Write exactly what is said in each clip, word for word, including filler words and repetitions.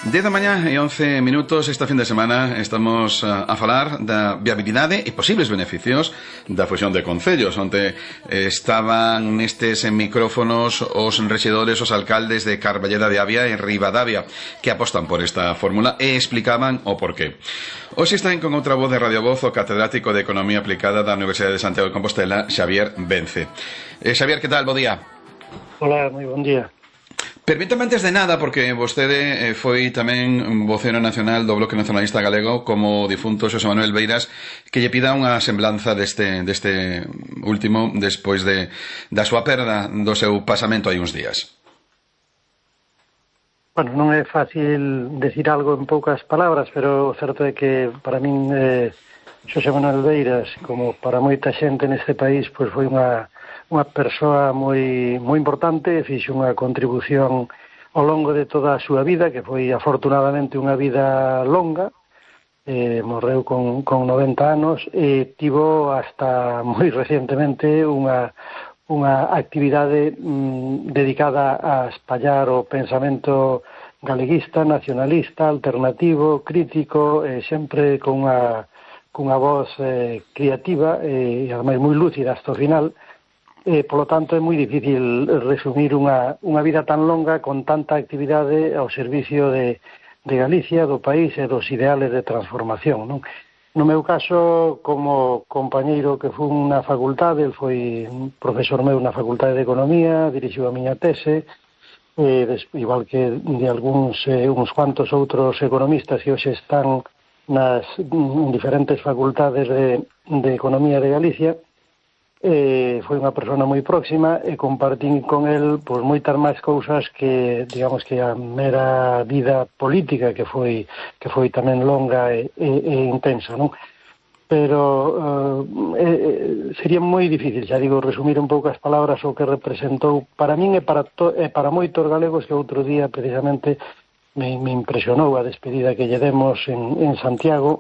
dez da mañá e once minutos. Esta fin de semana estamos a, a falar da viabilidade e posibles beneficios da fusión de concellos, onde estaban nestes micrófonos os rexedores, os alcaldes de Carballeda de Avia e Ribadavia, que apostan por esta fórmula e explicaban o porqué. Hoxe están con outra voz de Radio Voz o catedrático de Economía Aplicada da Universidade de Santiago de Compostela, Xavier Vence. eh, Xavier, que tal? Bo día. Hola, moi bon día. Permítame antes de nada, porque vostede foi tamén vocero nacional do Bloque Nacionalista Galego, como difunto Xosé Manuel Beiras, que lle pida unha semblanza deste, deste último despois de, da súa perda do seu pasamento hai uns días. Bueno, non é fácil decir algo en poucas palabras, pero o certo é que para min eh, Xosé Manuel Beiras, como para moita xente neste país, pois foi unha unha persoa moi moi importante, fixo unha contribución ao longo de toda a súa vida, que foi afortunadamente unha vida longa, eh, morreu con, con noventa anos, e tivo hasta moi recientemente unha, unha actividade mm, dedicada a espallar o pensamento galeguista, nacionalista, alternativo, crítico, eh, sempre con unha, con unha voz eh, creativa e ademais moi lúcida hasta o final. Eh, polo tanto, é moi difícil resumir unha, unha vida tan longa con tanta actividade ao servicio de, de Galicia, do país e dos ideales de transformación, non? No meu caso, como compañeiro que fun na facultade, el foi un profesor meu na Facultade de Economía, dirixiu a miña tese, eh, des, igual que de algúns, eh, uns cuantos outros economistas que hoxe están nas en diferentes facultades de, de Economía de Galicia. Eh, foi unha persona moi próxima e compartín con el pois moitas máis cousas que, digamos, que a mera vida política que foi que foi tamén longa e, e, e intensa, non? Pero eh, sería moi difícil, xa digo, resumir en poucas palabras o que representou para min e para, to, e para moitos galegos, que outro día precisamente me, me impresionou a despedida que lle demos en, en Santiago.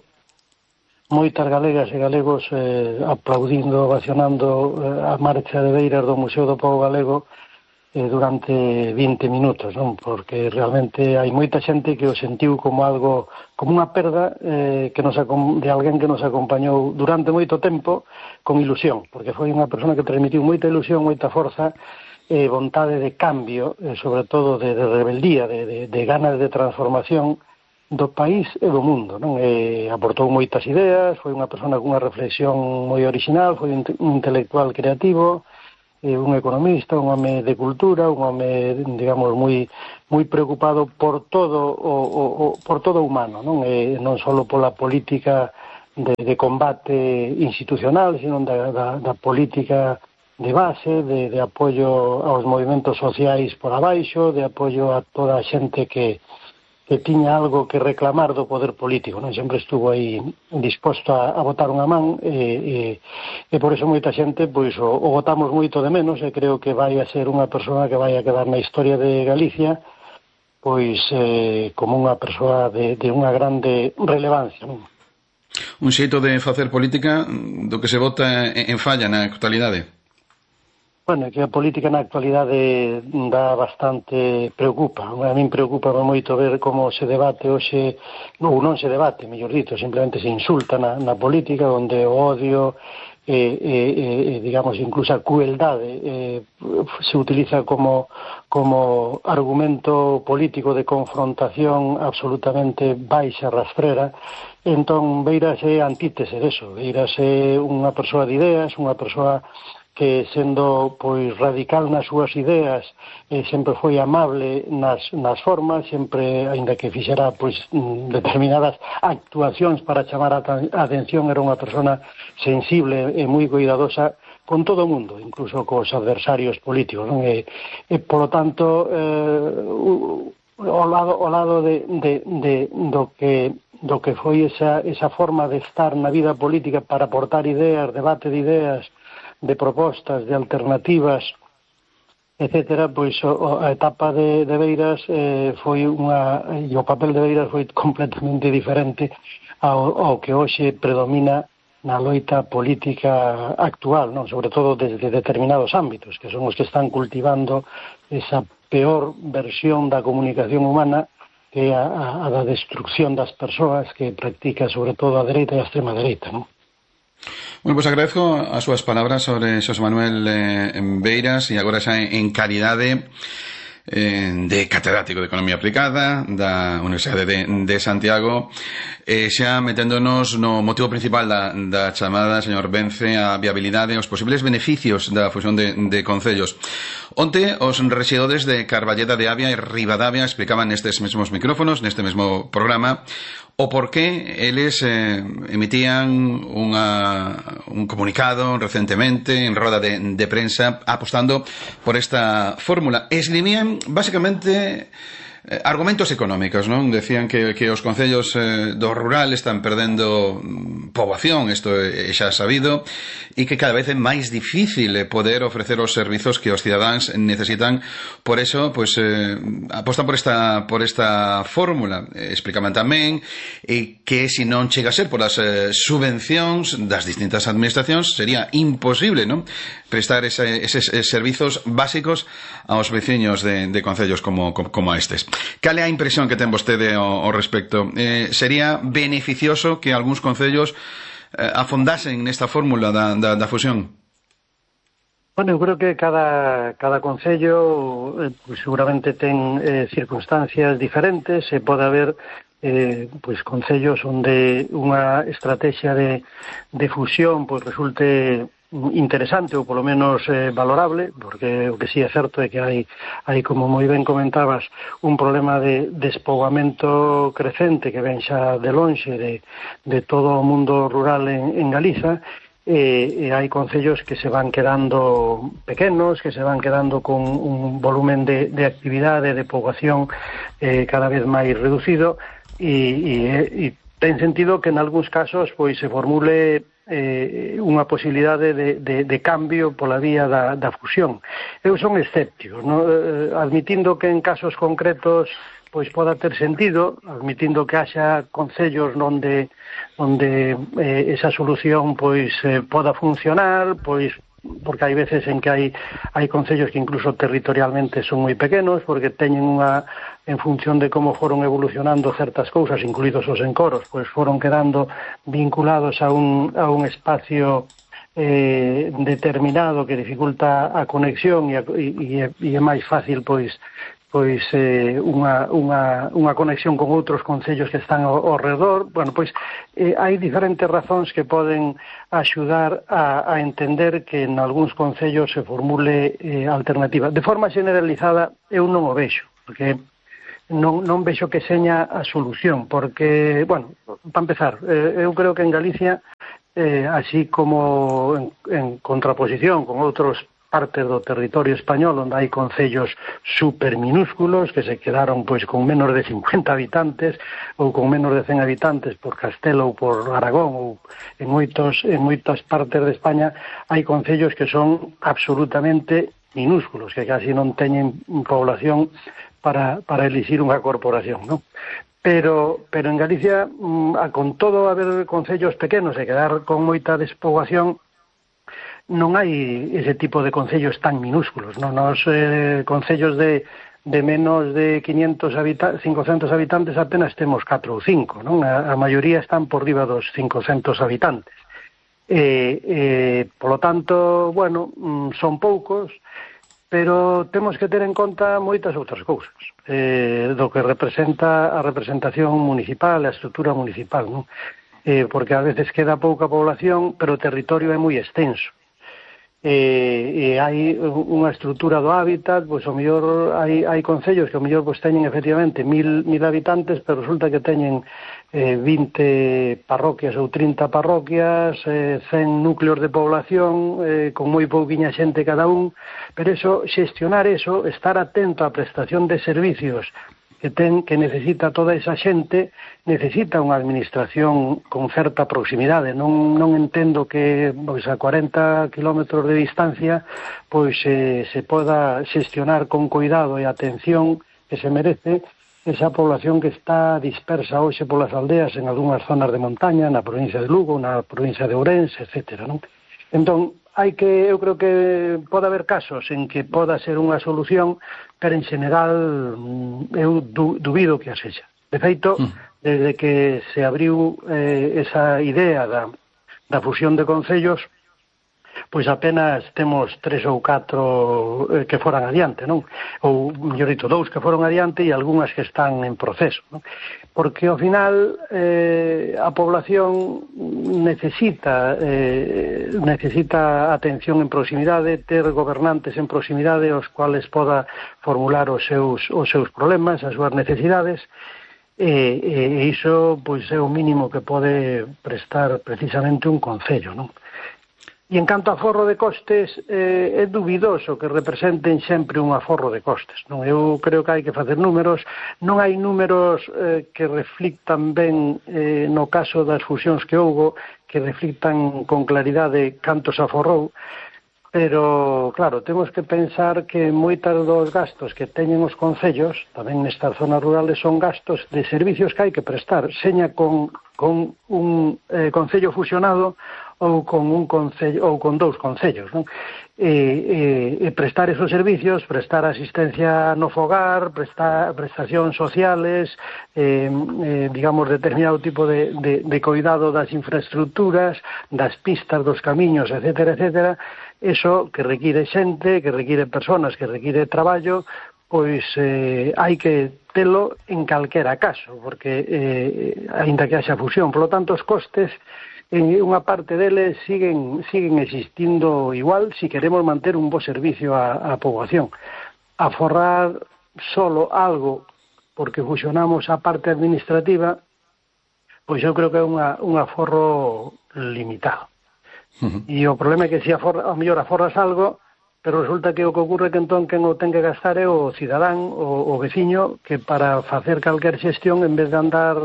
Moitas galegas e galegos eh, aplaudindo, ovacionando eh, a marcha de Beiras do Museo do Pobo Galego eh, durante vinte minutos, non? Porque realmente hai moita xente que o sentiu como algo, como unha perda eh, que nos, de alguén que nos acompañou durante moito tempo con ilusión, porque foi unha persona que transmitiu moita ilusión, moita forza e eh, vontade de cambio, eh, sobre todo de, de rebeldía, de, de, de ganas de transformación do país e do mundo, non? E aportou moitas ideas, foi unha persona cunha reflexión moi original, foi un intelectual creativo, e un economista, un home de cultura, un home, digamos, moi moi preocupado por todo o, o, o por todo o humano, non? E non só pola política de, de combate institucional, sino da, da, da política de base, de, de apoio aos movimentos sociais por abaixo, de apoio a toda a xente que que tiña algo que reclamar do poder político, non? Sempre estuvo aí disposto a, a botar unha man e, e, e por eso moita xente pois o, o votamos moito de menos e creo que vai a ser unha persoa que vai a quedar na historia de Galicia pois eh, como unha persoa de, de unha grande relevancia, non? Un xeito de facer política do que se vota en falla na actualidade. Bueno, que a política na actualidade dá bastante preocupa. A min preocupa moito ver como se debate hoxe, ou non se debate, mellor dito, simplemente se insulta na, na política, onde o odio e, e, e digamos, incluso a crueldade eh, se utiliza como, como argumento político de confrontación absolutamente baixa, rastrera. Entón, Beiras é antítese deso. Beiras é unha persoa de ideas, unha persoa que sendo pois radical nas súas ideas eh, sempre foi amable nas, nas formas, sempre, aínda que fixera pois determinadas actuacións para chamar a atención, era unha persona sensible e moi cuidadosa con todo o mundo, incluso cos adversarios políticos, non? E, e polo tanto eh, ao lado, ao lado de, de, de, do que do que foi esa, esa forma de estar na vida política para aportar ideas, debate de ideas, de propostas, de alternativas, etcétera, pois o, a etapa de, de Beiras eh, foi unha, e o papel de Beiras foi completamente diferente ao, ao que hoxe predomina na loita política actual, non? Sobre todo desde determinados ámbitos, que son os que están cultivando esa peor versión da comunicación humana, que é a, a da destrucción das persoas que practica sobre todo a dereita e a extrema dereita, non? Bueno, pois agradezco as súas palabras sobre Xosé Manuel eh, Beiras e agora xa en calidade eh, de catedrático de Economía Aplicada da Universidade de, de Santiago, eh, xa meténdonos no motivo principal da, da chamada, señor Vence, a viabilidade e os posibles beneficios da fusión de, de concellos. Onte, os rexedores de Carballeda de Avia e Ribadavia explicaban nestes mesmos micrófonos, neste mesmo programa, o por qué eles eh, emitían unha, un comunicado recentemente en roda de, de prensa apostando por esta fórmula. Esgrimían, basicamente, eh, argumentos económicos, non? Decían que, que os concellos eh, do rural están perdendo poboación, isto é xa sabido, e que cada vez é máis difícil poder ofrecer os servizos que os cidadáns necesitan. Por eso, pues, eh, apostan por esta por esta fórmula. Eh, explicaban tamén eh, que se non chega a ser por as eh, subvencións das distintas administracións sería imposible, non? Prestar ese, eses servizos básicos aos veciños de, de concellos como, como, como estes. Cal é a impresión que ten vostede ao, ao respecto? Eh, sería beneficioso que algúns concellos eh, afondasen nesta fórmula da, da, da fusión? Bueno, eu creo que cada, cada concello eh, pues, seguramente ten eh, circunstancias diferentes, e pode haber eh, pues, concellos onde unha estrategia de, de fusión pues, resulte interesante ou polo menos eh, valorable, porque o que sí é certo é que hai, hai como moi ben comentabas, un problema de despoboamento crecente que ven xa de lonxe de, de todo o mundo rural en, en Galiza, e, e hai concellos que se van quedando pequenos, que se van quedando con un volumen de, de actividade, de poboación eh, cada vez máis reducido, e, e, e ten sentido que en algúns casos pois se formule eh, unha posibilidade de, de, de cambio pola vía da, da fusión. Eu son escéptico, no? eh, admitindo que en casos concretos pois poda ter sentido, admitindo que haxa concellos onde onde eh, esa solución pois eh, poda funcionar, pois porque hai veces en que hai hai concellos que incluso territorialmente son moi pequenos, porque teñen unha, en función de como foron evolucionando certas cousas, incluídos os encoros, pois foron quedando vinculados a un, a un espacio eh, determinado que dificulta a conexión e, a, e, e é máis fácil pois pois eh, unha, unha, unha conexión con outros concellos que están ao, ao redor. Bueno, pois eh, hai diferentes razóns que poden axudar a, a entender que en algúns concellos se formule eh, alternativa. De forma generalizada, eu non o vexo, porque non, non vexo que seña a solución, porque, bueno, para empezar, eh, eu creo que en Galicia, eh, así como en, en contraposición con outros partes do territorio español onde hai concellos super minúsculos que se quedaron pois con menos de cincuenta habitantes ou con menos de cen habitantes por Castelo ou por Aragón ou en moitos en moitas partes de España hai concellos que son absolutamente minúsculos, que casi non teñen población para, para elixir unha corporación, non? Pero, pero en Galicia, con todo haber concellos pequenos e quedar con moita despoboación, non hai ese tipo de concellos tan minúsculos, non? Nos eh, concellos de, de menos de quinientos habitantes, cincocentos habitantes apenas temos catro ou cinco, non? A, a maioría están por riba dos cincocentos habitantes. E, eh, polo tanto, bueno, son poucos, pero temos que ter en conta moitas outras cousas eh, do que representa a representación municipal, a estrutura municipal, non? Eh, porque a veces queda pouca población, pero o territorio é moi extenso. E, e hai unha estrutura do hábitat, pois o mellor hai, hai concellos que o mellor pois teñen efectivamente mil, mil habitantes, pero resulta que teñen eh, vinte parroquias ou trinta parroquias, eh, cen núcleos de población, eh, con moi pouquiña xente cada un, pero eso, xestionar eso, estar atento á prestación de servicios que ten que necesita toda esa xente, necesita unha administración con certa proximidade. Non, non entendo que pois, a cuarenta kilómetros de distancia pois eh, se poda xestionar con cuidado e atención que se merece esa población que está dispersa hoxe polas aldeas en algunhas zonas de montaña, na provincia de Lugo, na provincia de Ourense, etcétera, non? Entón, hai que, eu creo que pode haber casos en que poda ser unha solución, pero en general eu dubido que a sexa. De feito, desde que se abriu eh, esa idea da, da fusión de concellos, pois apenas temos tres ou catro eh, que foran adiante, non? Ou, mellor dito, dous que foron adiante e algunhas que están en proceso, non? Porque, ao final, eh, a población necesita eh, necesita atención en proximidade, ter gobernantes en proximidade aos cuales poda formular os seus, os seus problemas, as súas necesidades, e, e iso pois é o mínimo que pode prestar precisamente un concello, non? E en canto a aforro de costes, eh, é dubidoso que representen sempre un aforro de costes, non? Eu creo que hai que facer números, non hai números eh, que reflictan ben, eh, no caso das fusións que houbo, que reflictan con claridade canto se aforrou, pero, claro, temos que pensar que moitas dos gastos que teñen os concellos, tamén nestas zonas rurales, son gastos de servicios que hai que prestar, seña con, con un eh, concello fusionado ou con un concello ou con dous concellos, non? E, e, e prestar esos servicios, prestar asistencia no fogar, prestar prestacións sociales, eh, eh, digamos, determinado tipo de, de, de cuidado das infraestructuras, das pistas, dos camiños, etcétera, etcétera, eso que require xente, que require personas, que require traballo, pois eh, hai que telo en calquera caso, porque eh, aínda que haxa fusión, polo tanto, os costes en unha parte deles siguen, siguen existindo igual si queremos manter un bo servicio á, á poboación. Aforrar solo algo porque fusionamos a parte administrativa, pois eu creo que é unha, un aforro limitado. Uh-huh. E o problema é que se aforra, ao mellor aforras algo, pero resulta que o que ocurre que entón quen o ten que gastar é o cidadán, o, o veciño, que para facer calquer xestión, en vez de andar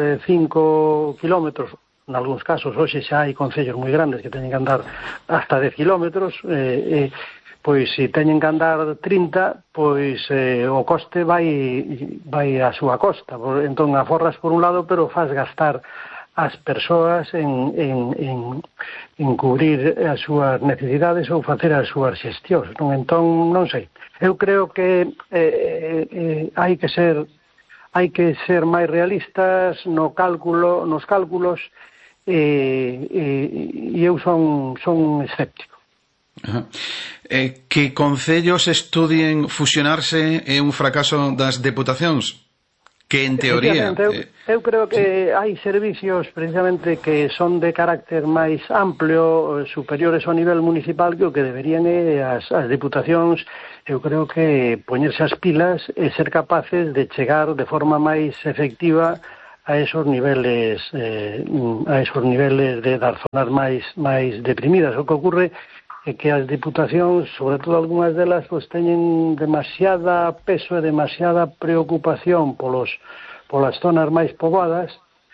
cinco kilómetros, en algúns casos, hoxe xa hai concellos moi grandes que teñen que andar hasta dez kilómetros, eh, eh, pois se teñen que andar trinta, pois eh, o coste vai vai á súa costa. Entón, aforras por un lado, pero faz gastar as persoas en, en, en, en cubrir as súas necesidades ou facer as súas xestións. Non? Entón, non sei. Eu creo que eh, eh, hai que ser hai que ser máis realistas no cálculo, nos cálculos, e, e, e eu son, son escéptico. Ajá. Eh, que concellos estudien fusionarse é un fracaso das deputacións? Que en teoría... Eu, eu creo que sí, hai servicios precisamente que son de carácter máis amplio, superiores ao nivel municipal, que o que deberían é as, as deputacións, eu creo que poñerse as pilas e ser capaces de chegar de forma máis efectiva a esos niveles eh, a esos niveles de das zonas máis máis deprimidas. O que ocurre é que as diputacións, sobre todo algunhas delas, pues, teñen demasiada peso e demasiada preocupación polos, polas zonas máis poboadas,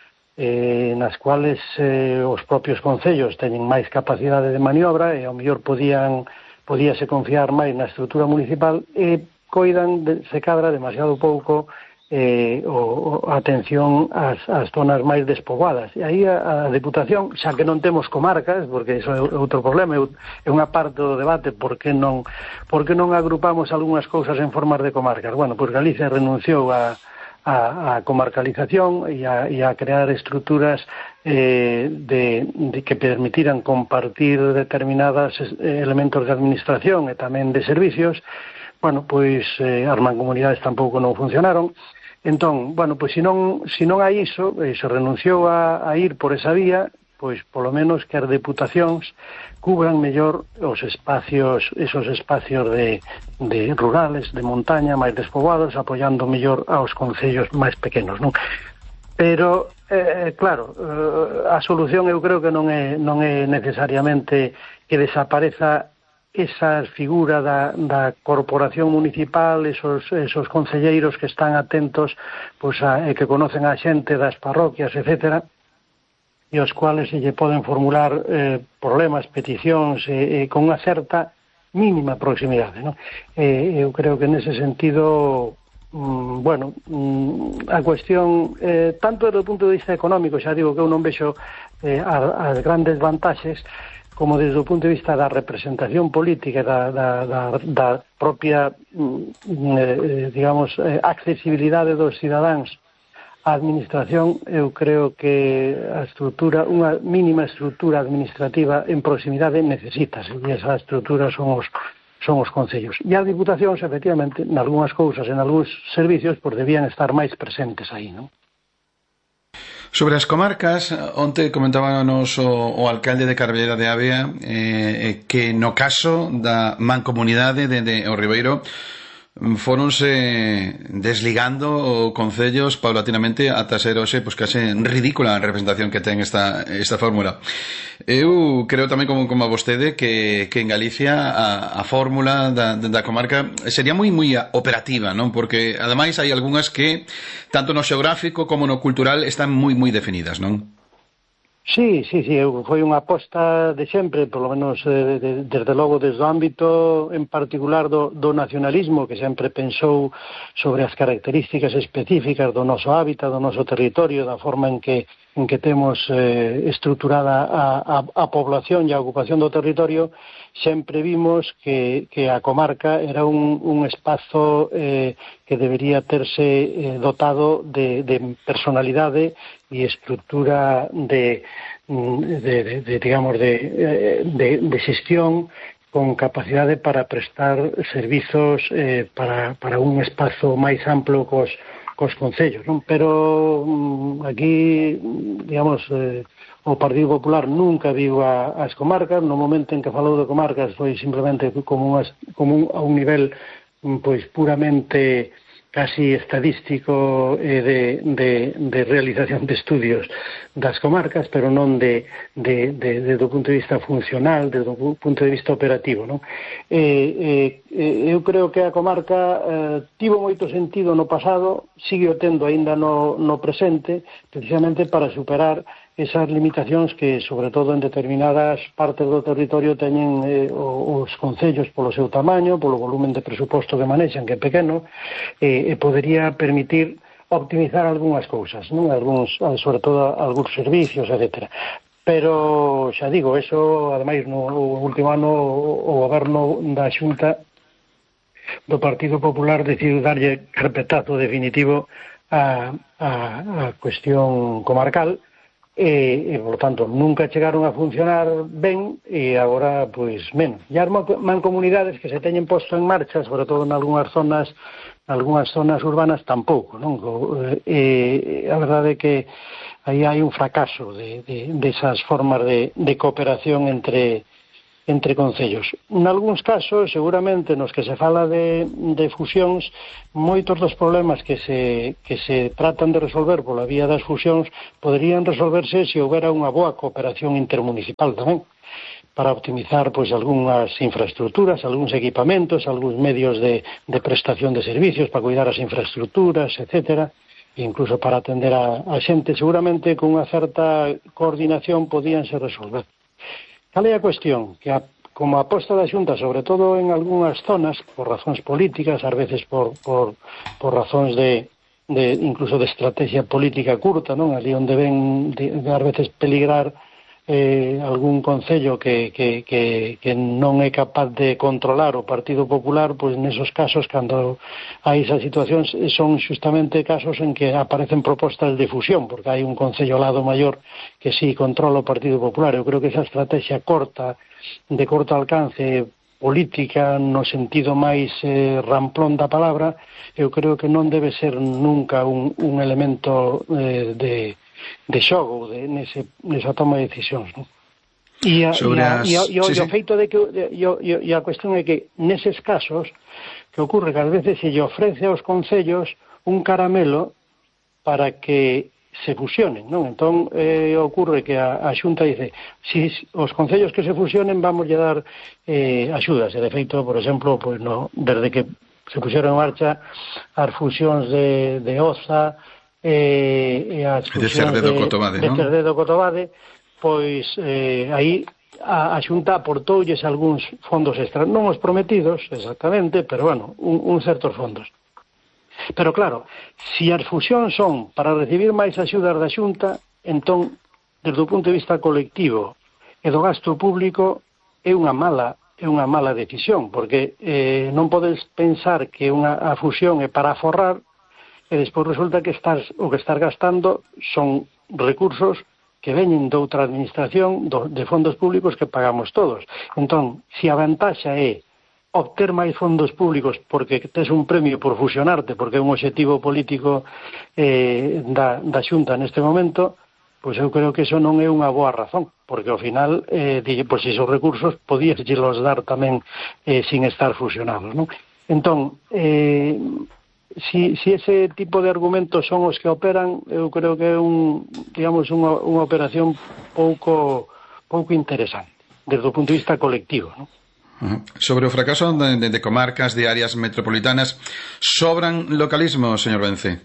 eh, nas cuales eh, os propios concellos teñen máis capacidade de maniobra e ao mellor podían podíase confiar máis na estrutura municipal e coidan, de, se cadra, demasiado pouco eh, o, o atención ás, ás zonas máis despoboadas. E aí a, a Deputación, xa que non temos comarcas, porque iso é outro problema, é unha parte do debate, por que non, por que non agrupamos algunhas cousas en formas de comarcas? Bueno, pois Galicia renunciou a, a, a comarcalización e a, e a crear estruturas eh, de, de que permitiran compartir determinados elementos de administración e tamén de servicios. Bueno, pois eh, as mancomunidades tampouco non funcionaron. Entón, bueno, pois se non, se non hai iso, eh, se renunciou a, a ir por esa vía, pois polo menos que as deputacións cubran mellor os espacios, esos espacios de, de rurales, de montaña, máis despoboados, apoiando mellor aos concellos máis pequenos, non? Pero, eh, claro, eh, a solución eu creo que non é, non é necesariamente que desapareza esa figura da, da corporación municipal, esos, esos concelleiros que están atentos, pois, a, e que conocen a xente das parroquias, etcétera, e os cuales se lle poden formular eh, problemas, peticións, e, e con unha certa mínima proximidade, non? E, eu creo que nese sentido, mm, bueno, mm, a cuestión, eh, tanto desde o punto de vista económico, xa digo que eu non vexo eh, as, as grandes vantaxes, como desde o punto de vista da representación política da, da, da, da propia eh, digamos, eh, accesibilidade dos cidadáns á administración, eu creo que a estrutura, unha mínima estrutura administrativa en proximidade necesitase, e esa estrutura son os son os concellos. E as diputacións, efectivamente, en algunhas cousas, en algúns servicios, pues debían estar máis presentes aí, non? Sobre as comarcas, onte comentábanos o, o alcalde de Carballeira de Avea eh, que no caso da mancomunidade de, de O Ribeiro foronse desligando concellos paulatinamente ata ser hoxe pois case ridícula a representación que ten esta, esta fórmula. Eu creo tamén como, como a vostede que, que en Galicia a, a fórmula da, da comarca sería moi moi operativa, non? Porque ademais hai algunhas que tanto no xeográfico como no cultural están moi moi definidas, non? Sí, sí, sí, foi unha aposta de sempre, polo menos eh, de, desde logo desde o ámbito en particular do, do nacionalismo, que sempre pensou sobre as características específicas do noso hábitat, do noso territorio, da forma en que en que temos eh, estruturada a, a, a población e a ocupación do territorio, sempre vimos que, que a comarca era un, un espazo eh, que debería terse eh, dotado de, de personalidade e estructura de, de, de, de digamos, de, de, de xestión con capacidade para prestar servizos eh, para, para un espazo máis amplo cos cos concellos, non? Pero aquí, digamos, eh, o Partido Popular nunca viu a, as comarcas. No momento en que falou de comarcas foi simplemente como, unhas, como un, a un nivel pois puramente casi estadístico eh, de, de, de realización de estudios das comarcas, pero non de, de, de, de do punto de vista funcional, desde o punto de vista operativo, non? Eh, eh, eu creo que a comarca eh, tivo moito sentido no pasado, sigue o tendo aínda no, no presente, precisamente para superar esas limitacións que, sobre todo en determinadas partes do territorio, teñen eh, os concellos polo seu tamaño, polo volumen de presuposto que manexan, que é pequeno, eh, e podería permitir optimizar algunhas cousas, non? Algúns, sobre todo algúns servicios, etcétera. Pero, xa digo, eso, ademais, no último ano o goberno da Xunta do Partido Popular decidiu darlle carpetazo definitivo a, a, a cuestión comarcal, e, e, por tanto, nunca chegaron a funcionar ben e agora, pois, menos. E as mancomunidades que se teñen posto en marcha, sobre todo en algunhas zonas algunhas zonas urbanas, tampouco, non? E a verdade é que aí hai un fracaso de, de, de esas formas de, de cooperación entre entre concellos. En algúns casos, seguramente, nos que se fala de, de fusións, moitos dos problemas que se, que se tratan de resolver pola vía das fusións poderían resolverse se houbera unha boa cooperación intermunicipal tamén, para optimizar pois algunhas infraestructuras, algúns equipamentos, algúns medios de, de prestación de servicios para cuidar as infraestructuras, etcétera, e incluso para atender a, a xente. Seguramente con unha certa coordinación podíanse resolver. Cal é a cuestión? Que a, como a aposta da Xunta, sobre todo en algunhas zonas, por razóns políticas, ás veces por, por, por razóns de, de incluso de estrategia política curta, non? Ali onde ven de, de, ás veces peligrar eh, algún concello que, que, que, que non é capaz de controlar o Partido Popular, pois nesos casos, cando hai esas situacións, son justamente casos en que aparecen propostas de fusión, porque hai un concello ao lado maior que sí controla o Partido Popular. Eu creo que esa estrategia corta, de corto alcance, política, no sentido máis eh, ramplón da palabra, eu creo que non debe ser nunca un, un elemento eh, de de xogo de, nese, nesa toma de decisións, non? E, a, e, a, e, a, e, o, sí, sí. e o feito de que e, e, e a cuestión é que neses casos que ocurre que ás veces se lle ofrece aos concellos un caramelo para que se fusionen, non? Entón eh, ocurre que a, a Xunta dice si os concellos que se fusionen vamos a dar eh, axudas, e de feito, por exemplo, pues no, desde que se puxeron en marcha as fusións de, de Oza e, e as fusións de Cerdedo Cotobade, pois eh, aí a, a Xunta aportoulles algúns fondos extra, non os prometidos exactamente, pero bueno, un, un certos fondos. Pero claro, se as fusións son para recibir máis axudas da Xunta, entón, desde o punto de vista colectivo e do gasto público é unha mala é unha mala decisión, porque eh, non podes pensar que unha, a fusión é para aforrar e despois resulta que estás, o que estás gastando son recursos que veñen de outra administración, do, de fondos públicos que pagamos todos. Entón, se a vantaxa é obter máis fondos públicos porque tes un premio por fusionarte, porque é un objetivo político eh, da, da Xunta neste momento, pois eu creo que iso non é unha boa razón, porque ao final, eh, dille, pois esos recursos podías los dar tamén eh, sin estar fusionados, non? Entón, eh, Si, si ese tipo de argumentos son os que operan, eu creo que é un, digamos, unha, unha operación pouco pouco interesante desde o punto de vista colectivo, ¿no? Uh-huh. Sobre o fracaso de, de, de comarcas, de áreas metropolitanas, sobran localismos, señor Vence?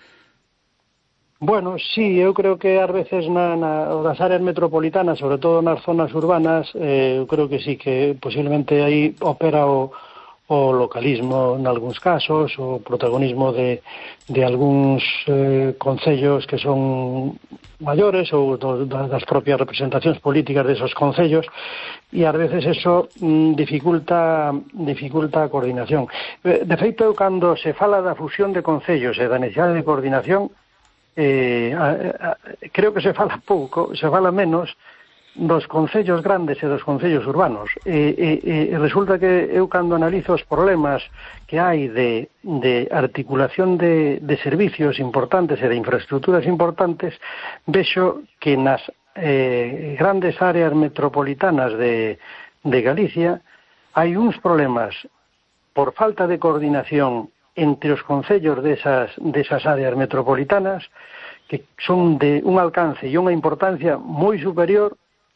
Bueno, sí, eu creo que ás veces na, na, das áreas metropolitanas, sobre todo nas zonas urbanas, eh, eu creo que sí, que posiblemente aí opera o o localismo en algúns casos, o protagonismo de, de algúns eh, concellos que son maiores ou do, das propias representacións políticas desos concellos, e ás veces eso mm, dificulta dificulta a coordinación. De feito, cando se fala da fusión de concellos e da necesidade de coordinación, eh, a, a, creo que se fala pouco, se fala menos dos concellos grandes e dos concellos urbanos. E, e, e resulta que eu, cando analizo os problemas que hai de, de articulación de, de servicios importantes e de infraestructuras importantes, vexo que nas eh, grandes áreas metropolitanas de, de Galicia hai uns problemas por falta de coordinación entre os concellos desas, desas áreas metropolitanas que son de un alcance e unha importancia moi superior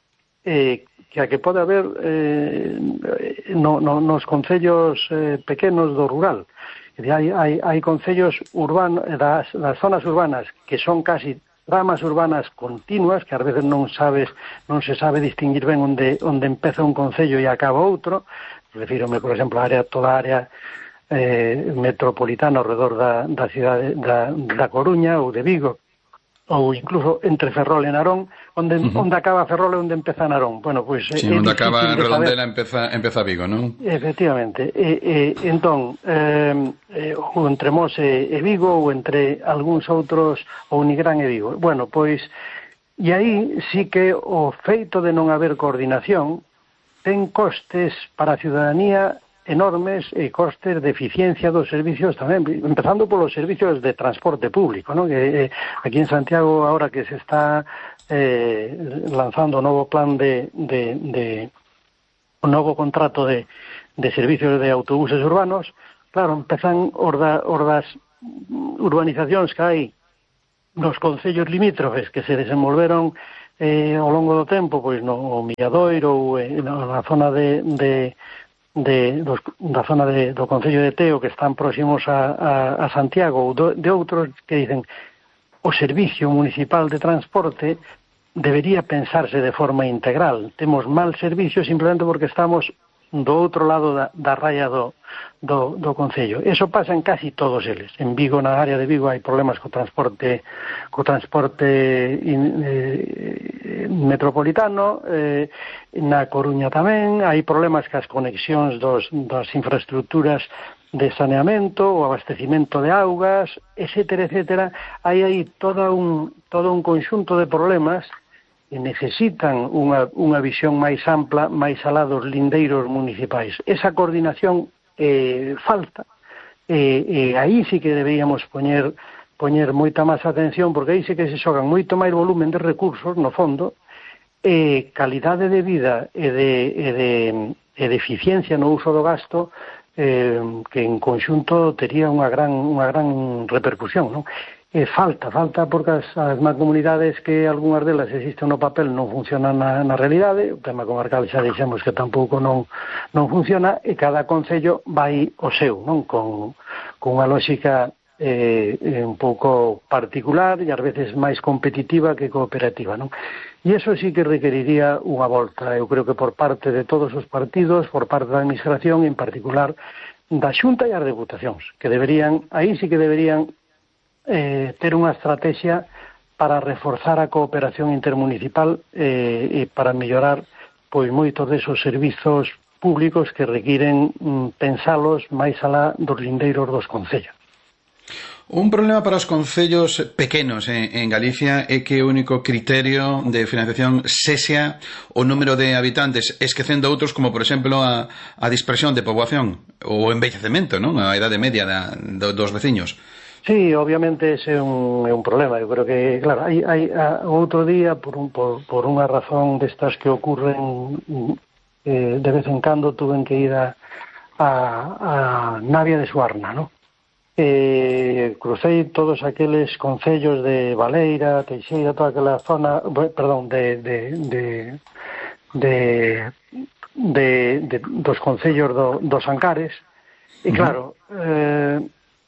Eh, que a que pode haber eh, no, no, nos concellos eh, pequenos do rural. Hai, hai, hai concellos urbanos, das, das zonas urbanas que son casi ramas urbanas continuas, que ás veces non sabes, non se sabe distinguir ben onde, onde empeza un concello e acaba outro. Refírome, por exemplo, a área, toda a área eh, metropolitana ao redor da, da cidade da, da Coruña ou de Vigo, ou incluso entre Ferrol e Narón, onde, uh-huh. onde acaba Ferrol e onde empeza Narón. Bueno, pois sí, onde acaba en Redondela empeza, empeza Vigo, non? Efectivamente. E, e, entón, eh, ou entre Mos e, e Vigo, ou entre algúns outros, ou Nigrán e Vigo. Bueno, pois, e aí sí que o feito de non haber coordinación ten costes para a ciudadanía enormes e costes de eficiencia dos servicios tamén, empezando polos servicios de transporte público, ¿no? Que eh, aquí en Santiago, ahora que se está eh, lanzando o novo plan de, de, de un novo contrato de, de servicios de autobuses urbanos, claro, empezan os, da, os das urbanizacións que hai nos concellos limítrofes que se desenvolveron eh, ao longo do tempo, pois no Milladoiro ou eh, na zona de, de De, dos, da zona de, do Concello de Teo, que están próximos a, a, a Santiago, ou do, de outros que dicen o Servicio Municipal de Transporte debería pensarse de forma integral. Temos mal servicio simplemente porque estamos do outro lado da, da raya do, do, do Concello. Eso pasa en casi todos eles. En Vigo, na área de Vigo, hai problemas co transporte co transporte in, eh, metropolitano, eh, na Coruña tamén, hai problemas cas conexións dos, das infraestructuras de saneamento, o abastecimento de augas, etcétera, etcétera. Hai aí todo un, todo un conxunto de problemas que necesitan unha, unha visión máis ampla, máis alá dos lindeiros municipais. Esa coordinación eh, falta, e eh, aí sí que deberíamos poñer, poñer moita máis atención, porque aí sí que se xogan moito máis volumen de recursos, no fondo, e calidade de vida e de, e de, e de eficiencia no uso do gasto, eh, que en conxunto tería unha gran, unha gran repercusión, non? E falta, falta porque as, as mancomunidades que algunhas delas existen no papel non funcionan na, na realidade, o tema comarcal xa dixemos que tampouco non, non funciona, e cada concello vai o seu, non? Con, con unha lógica eh, un pouco particular e ás veces máis competitiva que cooperativa, non? E iso sí que requeriría unha volta, eu creo que por parte de todos os partidos, por parte da administración, en particular da Xunta e as Deputacións, que deberían, aí sí que deberían Eh, ter unha estrategia para reforzar a cooperación intermunicipal eh, e para mellorar pois moitos desos servizos públicos que requiren mm, pensalos máis alá dos lindeiros dos concellos. Un problema para os concellos pequenos en, en Galicia é que o único criterio de financiación sexa o número de habitantes, esquecendo outros como, por exemplo, a, a dispersión de poboación ou o envellecemento, non? A idade media da, do, dos veciños. Sí, obviamente ese é un, é un problema. Eu creo que, claro, hai, hai a, outro día, por, un, por, por unha razón destas que ocurren eh, de vez en cando, tuven que ir a, a, a Navia de Suarna, non? Eh, crucei todos aqueles concellos de Valeira, Teixeira, toda aquela zona, perdón, de de de de, de, de dos concellos do, dos Ancares, e claro, eh,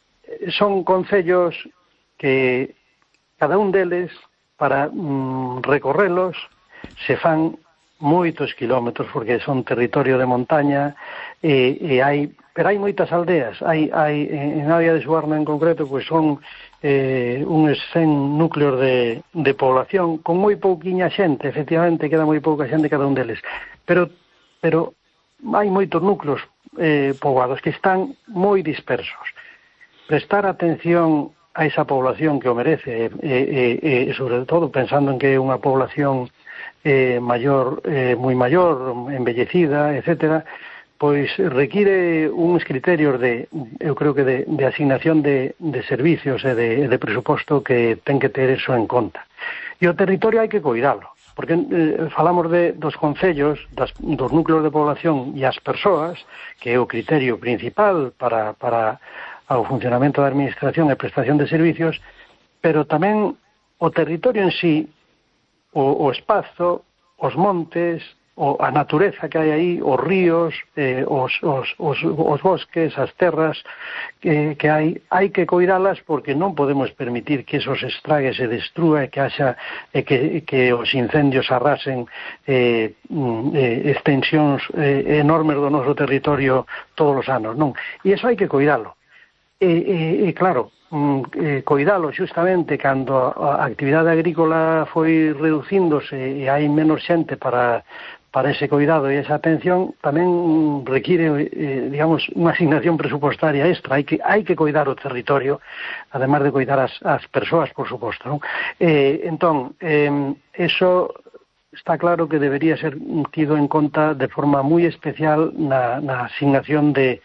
son concellos que cada un deles para mm, recorrelos se fan moitos kilómetros porque son territorio de montaña e, e hai pero hai moitas aldeas, hai, hai en Navia de Suarna en concreto, pois son eh, uns cen núcleos de, de población, con moi pouquiña xente, efectivamente queda moi pouca xente cada un deles, pero, pero hai moitos núcleos eh, poboados que están moi dispersos. Prestar atención a esa población que o merece, e, e, e sobre todo pensando en que é unha población eh, maior, eh, moi maior, envellecida, etcétera, pois require uns criterios de, eu creo que de, de asignación de, de servicios e de, de presuposto que ten que ter eso en conta. E o territorio hai que cuidalo, porque eh, falamos de, dos concellos, das, dos núcleos de población e as persoas, que é o criterio principal para, para o funcionamento da administración e prestación de servicios, pero tamén o territorio en sí, o, o espazo, os montes, o a natureza que hai aí, os ríos, eh, os, os, os, os bosques, as terras que, que hai, hai que coidalas porque non podemos permitir que esos estragues se destrúa e que haxa e que, que os incendios arrasen eh, eh, extensións eh, enormes do noso territorio todos os anos, non? E iso hai que coidalo. E, e, e claro, eh, coidalo justamente cando a actividade agrícola foi reducíndose e hai menos xente para para ese cuidado e esa atención, tamén require, eh, digamos, unha asignación presupostaria extra. Hai que, hai que cuidar o territorio, además de cuidar as, as persoas, por suposto, non? Eh, entón, eh, eso está claro que debería ser tido en conta de forma moi especial na, na asignación de,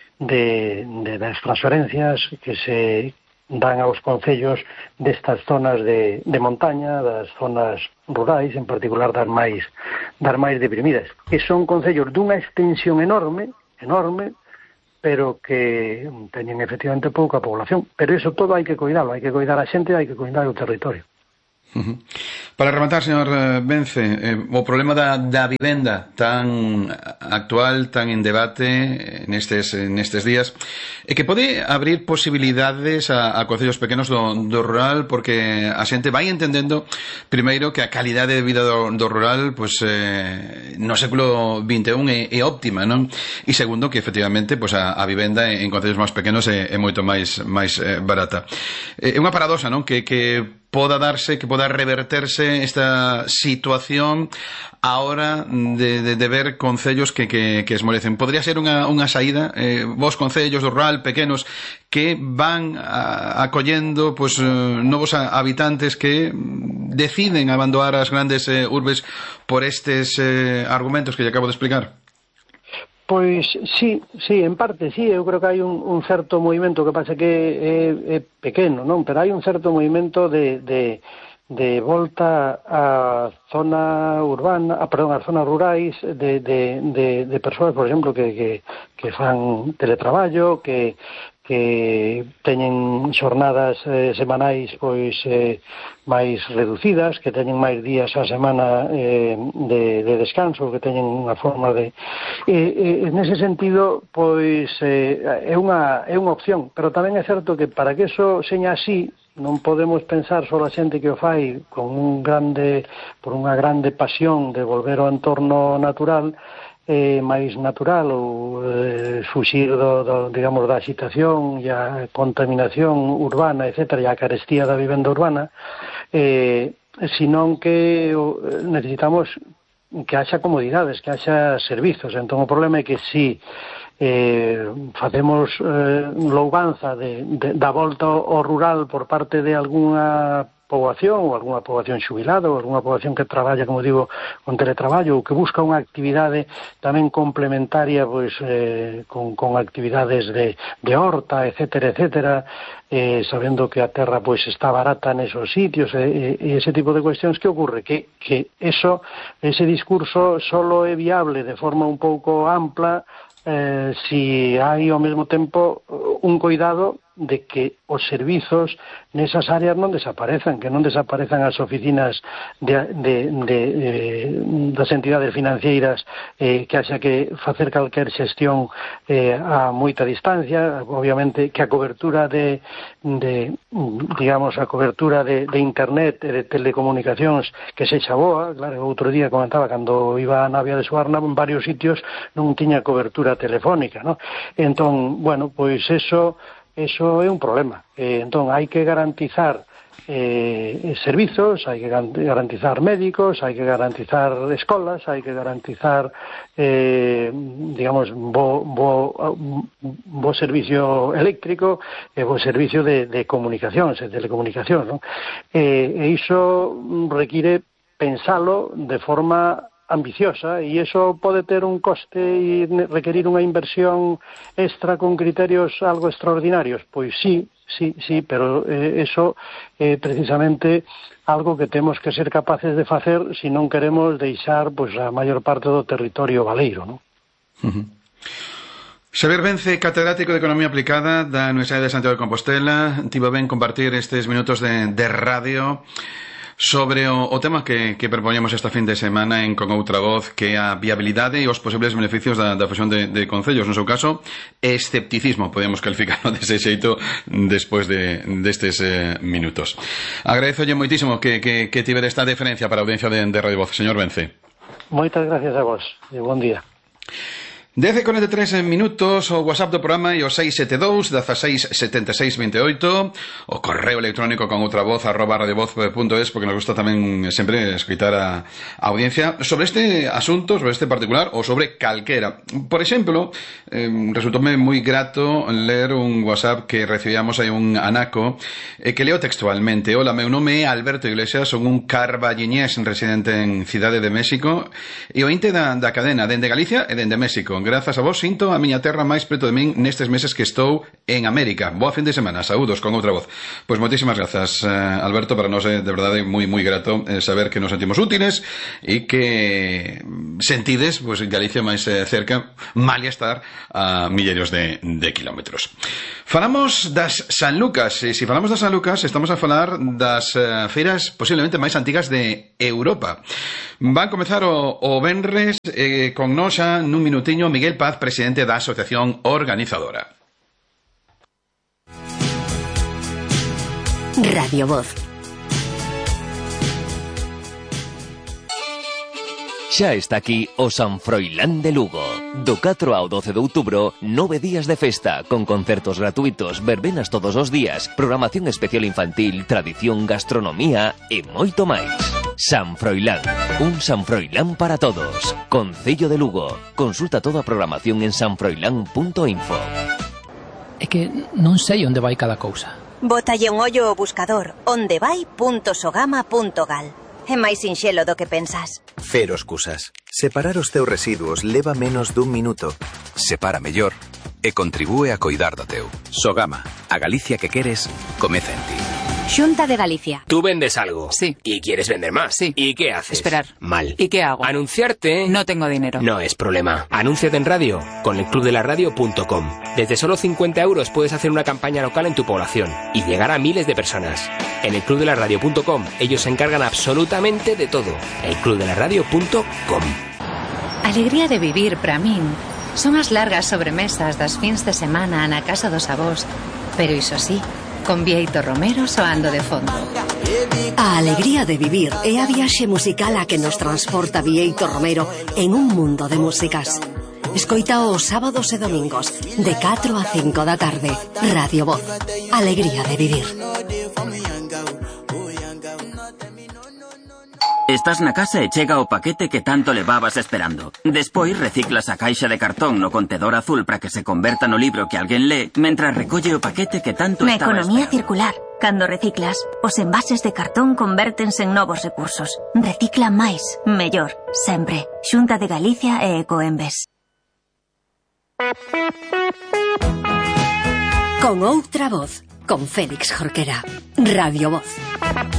de, de das transferencias que se dan aos concellos destas zonas de, de montaña, das zonas rurais, en particular das máis, das máis deprimidas, que son concellos dunha extensión enorme, enorme, pero que teñen efectivamente pouca población. Pero eso todo hai que cuidalo, hai que cuidar a xente, hai que cuidar o territorio. Uh-huh. Para rematar, señor Vence, eh, o problema da, da vivenda tan actual, tan en debate nestes, nestes días, é que pode abrir posibilidades a, a concellos pequenos do, do rural, porque a xente vai entendendo primeiro que a calidade de vida do, do rural pues, eh, no século vinte e un é, é óptima, non? E segundo, que efectivamente pues, a, a vivenda en concellos máis pequenos é, é moito máis, máis eh, barata. É unha paradoxa, non? Que, que poda darse, que poda reverterse esta situación ahora de, de, de ver concellos que, que, que esmorecen. Podría ser unha, unha saída, eh, vos concellos do rural pequenos que van a, acollendo pues, eh, novos a, habitantes que deciden abandonar as grandes eh, urbes por estes eh, argumentos que lle acabo de explicar. Pois sí, sí, en parte sí, eu creo que hai un, un certo movimento, que pasa que é, é pequeno, non? Pero hai un certo movimento de, de, de volta á zona urbana, a, perdón, ás zonas rurais, de, de, de, de persoas, por exemplo, que, que, que fan teletraballo, que que teñen xornadas eh, semanais pois eh, máis reducidas, que teñen máis días á semana eh, de, de descanso, que teñen unha forma de... E, e, nese sentido, pois eh, é unha é unha opción, pero tamén é certo que para que eso seña así, non podemos pensar só a xente que o fai con un grande, por unha grande pasión de volver ao entorno natural, eh, máis natural ou eh, fuxir do, do, digamos, da agitación e a contaminación urbana, etcétera, e a carestía da vivenda urbana, eh, senón que necesitamos que haxa comodidades, que haxa servizos. Entón o problema é que si eh, facemos eh, louvanza de, de, da volta ao rural por parte de algunha poboación ou algunha poboación xubilada ou algunha poboación que traballa, como digo, con teletraballo ou que busca unha actividade tamén complementaria pois, eh, con, con actividades de, de horta, etcétera, etcétera, eh, sabendo que a terra pois está barata nesos sitios e, e ese tipo de cuestións. Que ocorre? Que, que eso, ese discurso solo é viable de forma un pouco ampla eh, si hai ao mesmo tempo un cuidado de que os servizos nesas áreas non desaparezan, que non desaparezan as oficinas de, de, de, de, das entidades financeiras, eh, que haxa que facer calquer xestión eh, a moita distancia. Obviamente que a cobertura de, de digamos, a cobertura de, de internet e de telecomunicacións que sexa boa. Claro, outro día comentaba, cando iba a Navia de Suarna, en varios sitios non tiña cobertura telefónica, ¿no? Entón, bueno, pois eso Eso é un problema. Eh, entón, hai que garantizar eh, servizos, hai que garantizar médicos, hai que garantizar escolas, hai que garantizar, eh, digamos, bo, bo, bo servicio eléctrico e bo servicio de, de comunicacións, de telecomunicacións, non? E, e iso require pensalo de forma ambiciosa, e iso pode ter un coste e requerir unha inversión extra con criterios algo extraordinarios. Pois sí, sí, sí, pero eh, eso é eh, precisamente algo que temos que ser capaces de facer se non queremos deixar pois, a maior parte do territorio baleiro, non? Uh-huh. Xavier Vence, catedrático de Economía Aplicada da Universidade de Santiago de Compostela, tivo ben compartir estes minutos de, de radio sobre o, o tema que, que propoñemos esta fin de semana en Con Outra Voz, que é a viabilidade e os posibles beneficios da, da fusión de, de concellos. No seu caso, escepticismo, podemos calificarlo dese xeito despois de, destes eh, minutos. Agradezolle moitísimo que, que, que tivera esta deferencia para a audiencia de, de Radio Voz, señor Vence. Moitas gracias a vos e bon día. dez e cuarenta e tres minutos, o WhatsApp do programa e o seis sete dous, dezasseis, setenta e seis, vinte e oito, o correo electrónico con outra voz arroba radiovoz punto es, porque nos gusta tamén sempre escoitar a, a audiencia sobre este asunto, sobre este particular ou sobre calquera. Por exemplo, eh, resultóme moi grato ler un WhatsApp que recibíamos aí un anaco eh, que leo textualmente: hola, meu nome é Alberto Iglesias, son un carballiñés residente en Cidade de México e ointe da, da cadena dende Galicia e dende México. Grazas a vos sinto a miña terra máis preto de min nestes meses que estou en América. Boa fin de semana, saúdos con outra voz. Pois moitísimas grazas, eh, Alberto, para nós é de verdade moi moi grato eh, saber que nos sentimos útiles e que sentides pois Galicia máis eh, cerca, malia estar a millerios de, de kilómetros. Falamos das San Lucas, e se falamos das San Lucas estamos a falar das eh, feiras posiblemente máis antigas de Europa. Van comezar o, o venres eh, con nos xa nun minutiño Miguel Paz, presidente da Asociación Organizadora. Radio Voz. Xa está aquí o San Froilán de Lugo. Do catro ao doce de outubro, nove días de festa, con concertos gratuitos, verbenas todos os días, programación especial infantil, tradición, gastronomía e moito máis. San Froilán, un San Froilán para todos. Concello de Lugo. Consulta toda a programación en san froilán punto info. É que non sei onde vai cada cousa. Bótalle un ollo ao buscador ondevai punto sogama punto gal. É máis sinxelo do que pensas. Cero excusas. Separar os teus residuos leva menos dun minuto. Separa mellor e contribúe a coidar do teu. Sogama, a Galicia que queres, comeza en ti. Xunta de Galicia. Tú vendes algo. Sí. ¿Y quieres vender más? Sí. ¿Y qué haces? Esperar. Mal. ¿Y qué hago? Anunciarte. No tengo dinero. No es problema. Anúnciate en radio con el club de la radio punto com. Desde solo cincuenta euros puedes hacer una campaña local en tu población y llegar a miles de personas. En el club de la radio punto com ellos se encargan absolutamente de todo. el club de la radio punto com. Alegría de vivir para min son as largas sobremesas das fins de semana na casa dos avós, pero iso sí, con Bieito Romero soando de fondo. A alegría de vivir é a viaxe musical a que nos transporta Bieito Romero en un mundo de músicas. Escoita os sábados e domingos de catro a cinco da tarde. Radio Voz. Alegría de vivir. Estás na casa e chega o paquete que tanto levabas esperando. Despois reciclas a caixa de cartón no contedor azul para que se converta no libro que alguén lee, mentras recolle o paquete que tanto Na estaba economía esperando. circular, cando reciclas, os envases de cartón convértense en novos recursos. Recicla máis, mellor, sempre. Xunta de Galicia e Ecoembes. Con outra voz, con Félix Jorquera. Radio Voz.